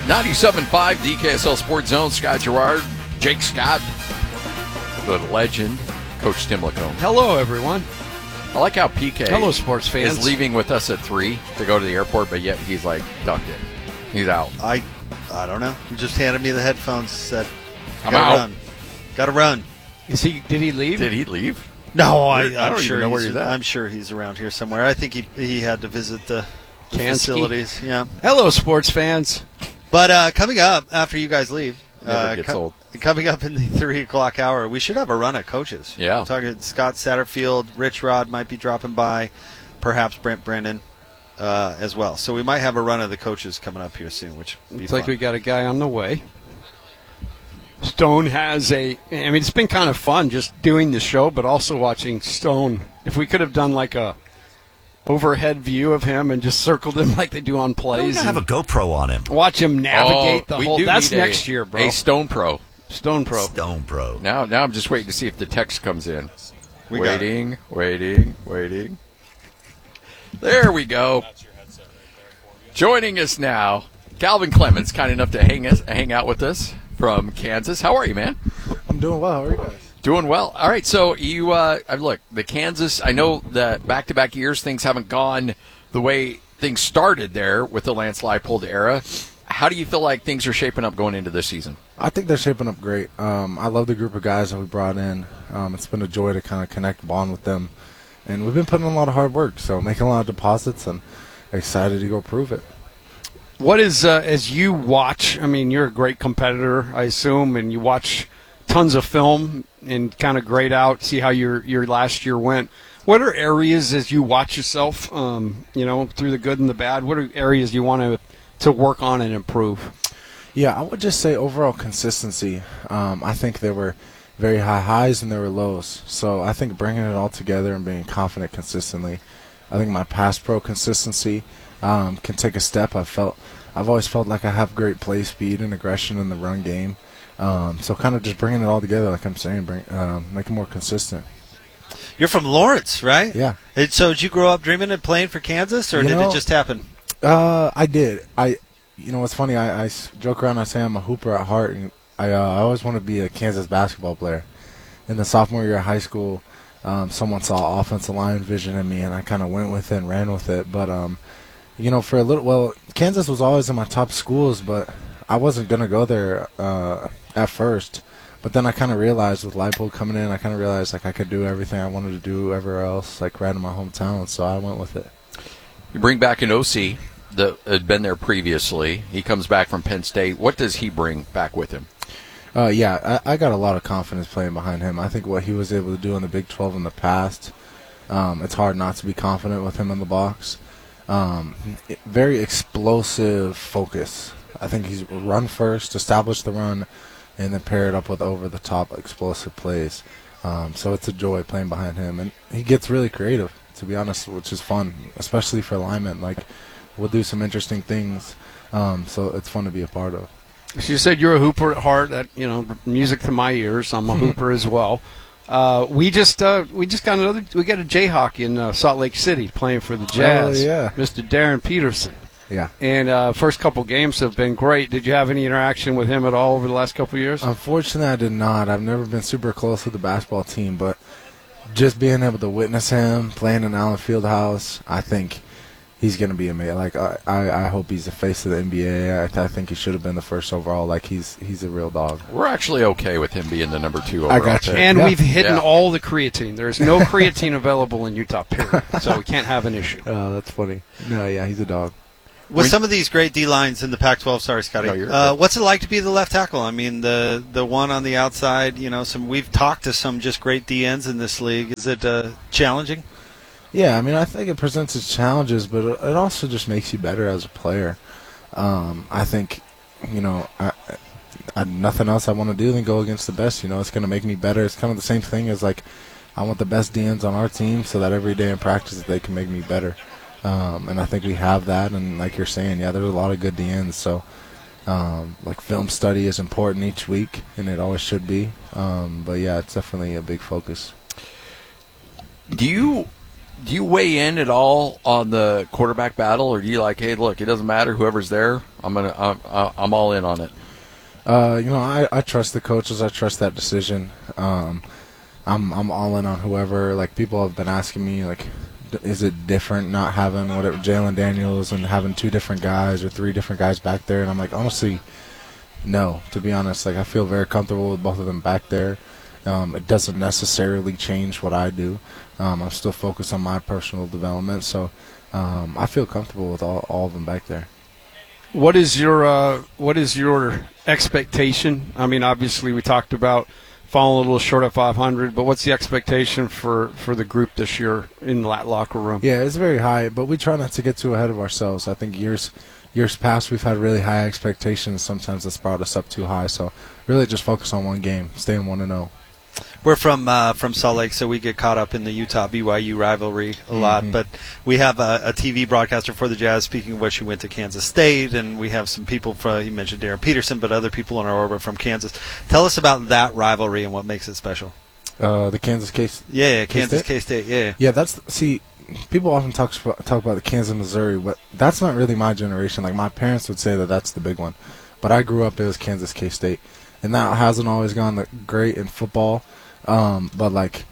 97.5 DKSL Sports Zone. Scott Gerard, Jake Scott, the legend, Coach Tim Lacombe. Hello, everyone. I like how PK Hello, sports fans. is leaving with us at 3 to go to the airport, but yet he's like ducked it. He's out. I don't know. He just handed me the headphones. Said, I'm "Gotta out." run. Gotta run." Did he leave? Did he leave? No, I don't I'm even sure know where he's at. I'm sure he's around here somewhere. I think he had to visit the Kansky. facilities. Yeah. Hello, sports fans. But coming up after you guys leave, Never gets old. coming up in the 3 o'clock hour, we should have a run at coaches. Yeah. We're talking Scott Satterfield, Rich Rod might be dropping by, perhaps Brent Brennan as well. So we might have a run of the coaches coming up here soon, which will be It's fun. like we got a guy on the way. Stone has it's been kind of fun just doing the show, but also watching Stone. If we could have done like a overhead view of him and just circled him like they do on We're plays. gonna have a GoPro on him. Watch him navigate the we whole. do That's need next year, bro. A Stone Pro. Stone Pro. Stone Pro. Now I'm just waiting to see if the text comes in. We got it. Waiting. There we go. Joining us now, Calvin Clemens, kind enough to hang out with us from Kansas. How are you, man? I'm doing well. How are you guys? Doing well. All right, so you look, the Kansas, I know that back-to-back years things haven't gone the way things started there with the Lance Leipold era. How do you feel like things are shaping up going into this season? I think they're shaping up great. I love the group of guys that we brought in. It's been a joy to kind of connect, bond with them. And we've been putting in a lot of hard work, so making a lot of deposits and excited to go prove it. What is, as you watch, you're a great competitor, I assume, and you watch tons of film and kind of grade out, see how your last year went. What are areas as you watch yourself, through the good and the bad, what are areas you want to work on and improve? Yeah, I would just say overall consistency. I think there were very high highs and there were lows. So I think bringing it all together and being confident consistently. I think my pass pro consistency can take a step. I've always felt like I have great play speed and aggression in the run game. So kind of just bringing it all together, like I'm saying, make it more consistent. You're from Lawrence, right? Yeah. So did you grow up dreaming of playing for Kansas, or did it just happen? I did. It's funny. I joke around. I say I'm a hooper at heart, and I always want to be a Kansas basketball player. In the sophomore year of high school, someone saw offensive line vision in me, and I kind of went with it and ran with it. But for a little, Kansas was always in my top schools, but I wasn't gonna go there at first. But then I kind of realized with Leipold coming in, I kind of realized like I could do everything I wanted to do everywhere else, like right in my hometown. So I went with it. You bring back an OC that had been there previously. He comes back from Penn State. What does he bring back with him? I got a lot of confidence playing behind him. I think what he was able to do in the Big 12 in the past, it's hard not to be confident with him in the box. Very explosive focus. I think he's run first, establish the run, and then pair it up with over-the-top explosive plays. So it's a joy playing behind him. And he gets really creative, to be honest, which is fun, especially for linemen. Like, we'll do some interesting things, so it's fun to be a part of. So you said you're a hooper at heart. That music to my ears. I'm a hooper as well. We just got a Jayhawk in Salt Lake City playing for the Jazz. Oh, yeah. Mr. Darren Peterson. Yeah. And first couple games have been great. Did you have any interaction with him at all over the last couple of years? Unfortunately, I did not. I've never been super close with the basketball team, but just being able to witness him playing in Allen Fieldhouse, I think he's going to be amazing. Like I hope he's the face of the NBA. I think he should have been the first overall. Like he's a real dog. We're actually okay with him being the number 2 overall. I got you. pick. And Yeah. we've hidden all the creatine. There's no creatine available in Utah, period. So we can't have an issue. Oh, that's funny. No, yeah, he's a dog. With some of these great D lines in the Pac-12, sorry, Scotty. No, you're good. What's it like to be the left tackle? I mean, the one on the outside. We've talked to some just great DNs in this league. Is it challenging? Yeah, I think it presents its challenges, but it also just makes you better as a player. I think, I nothing else I want to do than go against the best. It's going to make me better. It's kind of the same thing as like I want the best DNs on our team so that every day in practice they can make me better. And I think we have that. And like you're saying, yeah, there's a lot of good DNs. So, like film study is important each week, and it always should be. But yeah, it's definitely a big focus. Do you Do you weigh in at all on the quarterback battle, or do you like, hey, look, it doesn't matter, whoever's there, I'm all in on it? I trust the coaches. I trust that decision. I'm all in on whoever. Like, people have been asking me, like, is it different not having whatever Jalen Daniels and having 2 different guys or 3 different guys back there? And I'm like, honestly, no. To be honest, like, I feel very comfortable with both of them back there. It doesn't necessarily change what I do. I'm still focused on my personal development, so I feel comfortable with all of them back there. What is your expectation? I mean, obviously we talked about falling a little short of 500, but what's the expectation for the group this year in that locker room? Yeah, it's very high, but we try not to get too ahead of ourselves. I think years past we've had really high expectations. Sometimes that's brought us up too high. So really just focus on one game, stay in 1-0. We're from Salt Lake, so we get caught up in the Utah-BYU rivalry a lot. But we have a TV broadcaster for the Jazz, speaking of which, she went to Kansas State, and we have some people from, you mentioned Darren Peterson, but other people in our orbit from Kansas. Tell us about that rivalry and what makes it special. The Kansas Case. Yeah, Kansas K-State. Yeah. Yeah, people often talk about the Kansas Missouri, but that's not really my generation. Like, my parents would say that that's the big one, but I grew up, it was Kansas K-State, and that hasn't always gone great in football. But like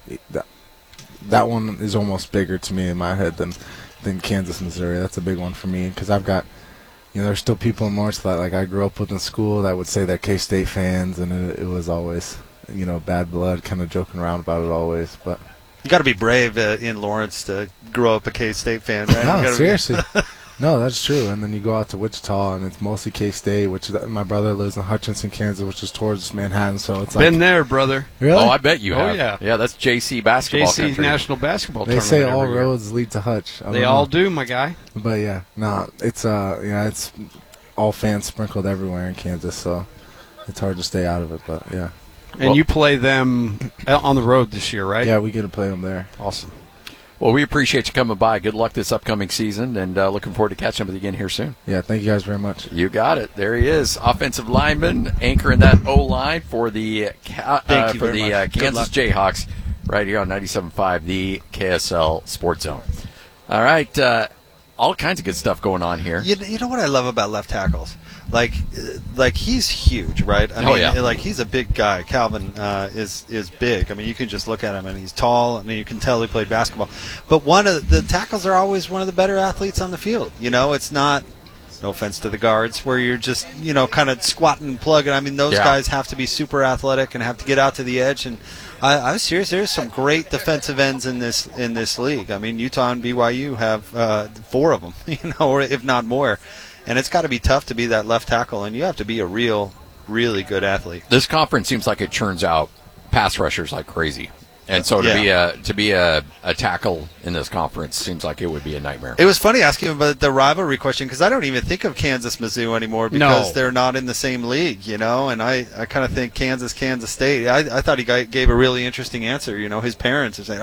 that one is almost bigger to me in my head than Kansas, Missouri. That's a big one for me because I've got, there's still people in Lawrence that like I grew up with in school that would say they're K-State fans, and it was always, bad blood, kind of joking around about it always. But you got to be brave in Lawrence to grow up a K-State fan, right? No, seriously. No, that's true. And then you go out to Wichita, and it's mostly K-State, which my brother lives in Hutchinson, Kansas, which is towards Manhattan. So it's like, been there, brother. Really? Oh, I bet you have. Oh, yeah. Yeah, that's JC basketball JC's country. National Basketball They Tournament. say all every year. roads lead to Hutch. They all do, my guy. But yeah, no, it's it's all fans sprinkled everywhere in Kansas, so it's hard to stay out of it. But yeah, And you play them on the road this year, right? yeah, we get to play them there. Awesome. Well, we appreciate you coming by. Good luck this upcoming season, and looking forward to catching up with you again here soon. Yeah, thank you guys very much. You got it. There he is, offensive lineman, anchoring that O-line for the Thank you very much. Good Kansas luck. Jayhawks right here on 97.5, the KSL Sports Zone. All right, all kinds of good stuff going on here. You know what I love about left tackles? Like he's huge, right? I mean, yeah. like he's a big guy. Calvin is big. I mean, you can just look at him and he's tall. I mean, you can tell he played basketball. But one of the tackles are always one of the better athletes on the field. It's not. No offense to the guards, where you're just kind of squatting and plugging. I mean, those guys have to be super athletic and have to get out to the edge. And I was serious. There's some great defensive ends in this league. I mean, Utah and BYU have 4 of them, or if not more. And it's got to be tough to be that left tackle, and you have to be a really good athlete. This conference seems like it churns out pass rushers like crazy. And so to be a tackle in this conference seems like it would be a nightmare. It was funny asking about the rivalry question because I don't even think of Kansas-Mizzou anymore because they're not in the same league, And I kind of think Kansas State. I thought he gave a really interesting answer. His parents are saying,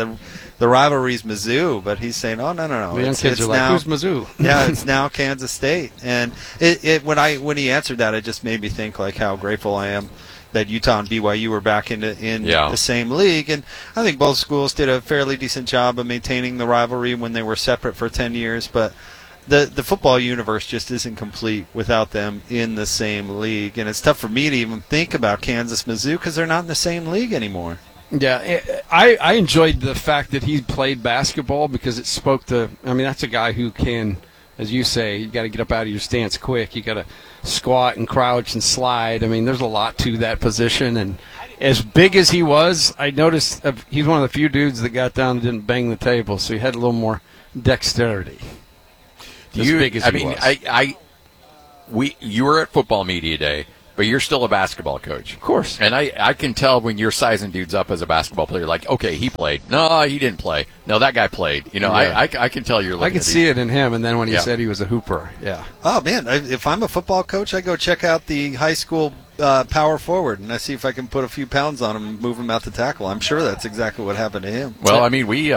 the rivalry's Mizzou, but he's saying, oh, no. The young kids are like, who's Mizzou? Yeah, it's now Kansas State. And when he answered that, it just made me think like how grateful I am that Utah and BYU were back in the same league. And I think both schools did a fairly decent job of maintaining the rivalry when they were separate for 10 years. But the football universe just isn't complete without them in the same league. And it's tough for me to even think about Kansas-Mizzou because they're not in the same league anymore. Yeah, I enjoyed the fact that he played basketball because it spoke to – I mean, that's a guy who can – as you say, you got to get up out of your stance quick. You got to squat and crouch and slide. I mean, there's a lot to that position. And as big as he was, I noticed he's one of the few dudes that got down and didn't bang the table, so he had a little more dexterity. Big as he was. You were at football media day, but you're still a basketball coach. Of course. And I can tell when you're sizing dudes up as a basketball player, like, okay, he played. No, he didn't play. No, that guy played. I can tell you're looking I could see it in him, and then when he said he was a hooper, Oh, man, if I'm a football coach, I go check out the high school power forward, and I see if I can put a few pounds on him and move him out to tackle. I'm sure that's exactly what happened to him. Well, I mean, we,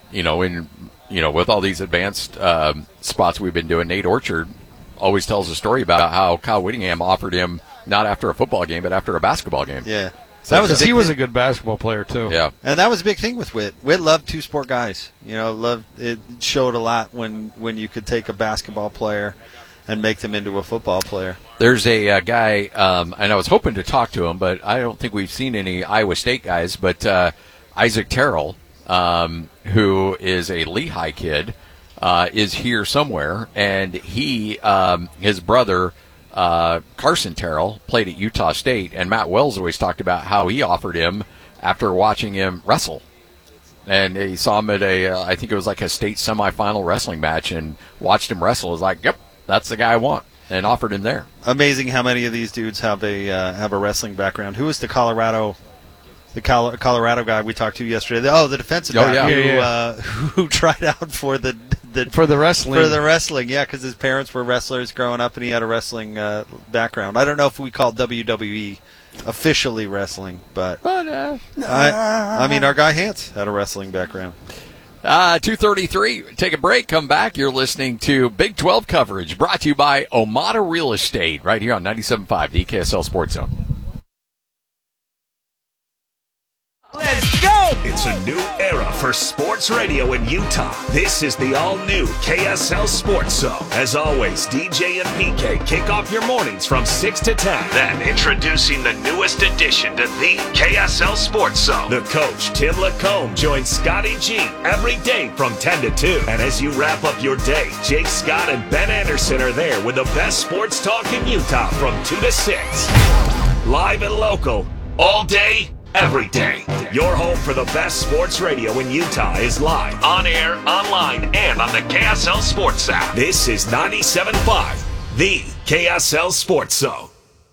with all these advanced spots we've been doing, Nate Orchard always tells a story about how Kyle Whittingham offered him not after a football game, but after a basketball game. Yeah. That was a Because big he was thing. a good basketball player, too. Yeah. And that was a big thing with Witt. Witt loved two-sport guys. It showed a lot when you could take a basketball player and make them into a football player. There's a guy, and I was hoping to talk to him, but I don't think we've seen any Iowa State guys, but Isaac Terrell, who is a Lehigh kid, is here somewhere, and his brother, Carson Terrell, played at Utah State, and Matt Wells always talked about how he offered him after watching him wrestle. And he saw him at I think it was like a state semifinal wrestling match, and watched him wrestle. He was like, yep, that's the guy I want, and offered him there. Amazing how many of these dudes have a wrestling background. Who was the Colorado guy we talked to yesterday? The defensive guy who tried out for the wrestling. Yeah, because his parents were wrestlers growing up, and he had a wrestling background. I don't know if we call WWE officially wrestling, but I mean, our guy Hans had a wrestling background. 2:33. Take a break. Come back. You're listening to Big 12 coverage brought to you by Omada Real Estate right here on 97.5, the KSL Sports Zone. Let's go! It's a new era for sports radio in Utah. This is the all-new KSL Sports Zone. As always, DJ and PK kick off your mornings from 6 to 10. Then, introducing the newest addition to the KSL Sports Zone. The coach, Tim Lacombe, joins Scotty G every day from 10 to 2. And as you wrap up your day, Jake Scott and Ben Anderson are there with the best sports talk in Utah from 2 to 6. Live and local, all day, every day. Your home for the best sports radio in Utah is live, on air, online, and on the KSL Sports app. This is 97.5, the KSL Sports Zone.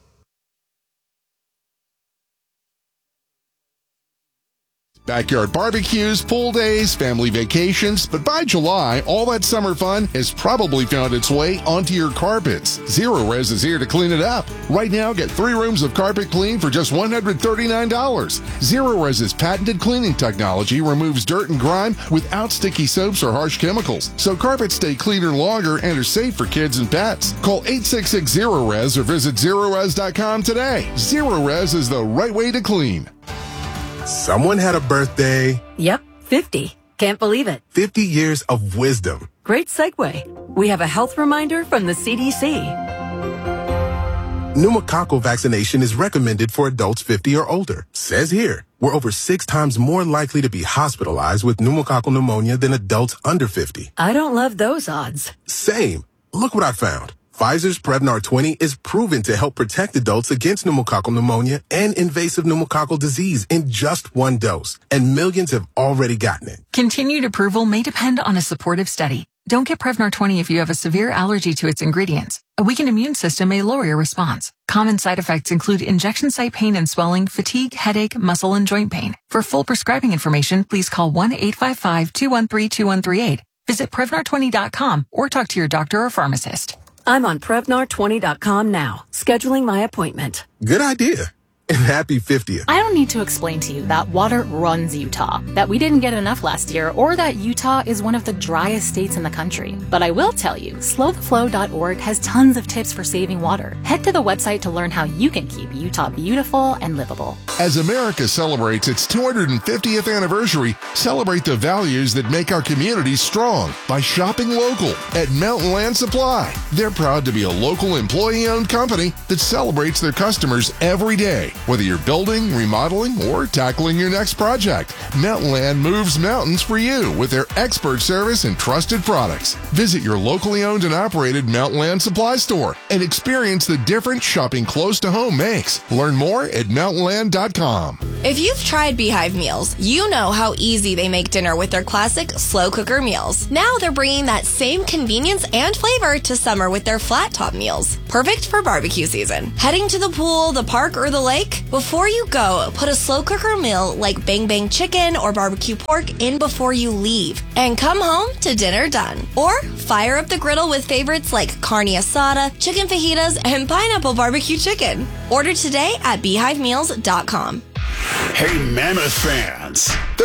Backyard barbecues, pool days, family vacations, but by July, all that summer fun has probably found its way onto your carpets. Zero Res is here to clean it up. Right now, get 3 rooms of carpet clean for just $139. Zero Res's patented cleaning technology removes dirt and grime without sticky soaps or harsh chemicals, so carpets stay cleaner longer and are safe for kids and pets. Call 866-ZERO-RES or visit ZeroRes.com today. Zero Res is the right way to clean. Someone had a birthday. Yep, 50. Can't believe it. 50 years of wisdom. Great segue. We have a health reminder from the CDC. Pneumococcal vaccination is recommended for adults 50 or older. Says here, we're over 6 times more likely to be hospitalized with pneumococcal pneumonia than adults under 50. I don't love those odds. Same. Look what I found. Pfizer's Prevnar 20 is proven to help protect adults against pneumococcal pneumonia and invasive pneumococcal disease in just 1 dose, and millions have already gotten it. Continued approval may depend on a supportive study. Don't get Prevnar 20 if you have a severe allergy to its ingredients. A weakened immune system may lower your response. Common side effects include injection site pain and swelling, fatigue, headache, muscle, and joint pain. For full prescribing information, please call 1-855-213-2138. Visit Prevnar20.com or talk to your doctor or pharmacist. I'm on Prevnar20.com now, scheduling my appointment. Good idea. And happy 50th. I don't need to explain to you that water runs Utah, that we didn't get enough last year, or that Utah is one of the driest states in the country. But I will tell you, slowtheflow.org has tons of tips for saving water. Head to the website to learn how you can keep Utah beautiful and livable. As America celebrates its 250th anniversary, celebrate the values that make our communities strong by shopping local at Mountain Land Supply. They're proud to be a local employee-owned company that celebrates their customers every day. Whether you're building, remodeling, or tackling your next project, Mountain Land moves mountains for you with their expert service and trusted products. Visit your locally owned and operated Mountain Land Supply store and experience the difference shopping close to home makes. Learn more at mountainland.com. If you've tried Beehive meals, you know how easy they make dinner with their classic slow cooker meals. Now they're bringing that same convenience and flavor to summer with their flat top meals. Perfect for barbecue season. Heading to the pool, the park, or the lake? Before you go, put a slow cooker meal like Bang Bang chicken or barbecue pork in before you leave. And come home to dinner done. Or fire up the griddle with favorites like carne asada, chicken fajitas, and pineapple barbecue chicken. Order today at beehivemeals.com. Hey, Mammoth fans. The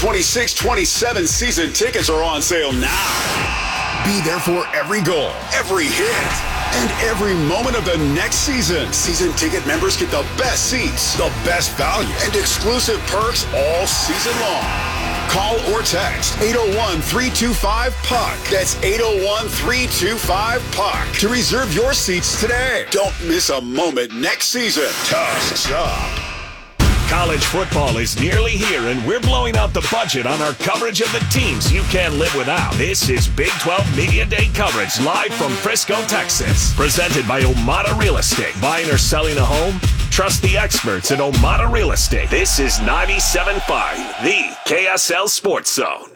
2026-27 season tickets are on sale now. Be there for every goal, every hit, and every moment of the next season. Season ticket members get the best seats, the best value, and exclusive perks all season long. Call or text 801-325-PUCK. That's 801-325-PUCK to reserve your seats today. Don't miss a moment next season. Tusks up. College football is nearly here, and we're blowing out the budget on our coverage of the teams you can't live without. This is Big 12 Media Day coverage live from Frisco, Texas. Presented by Omada Real Estate. Buying or selling a home? Trust the experts at Omada Real Estate. This is 97.5, the KSL Sports Zone.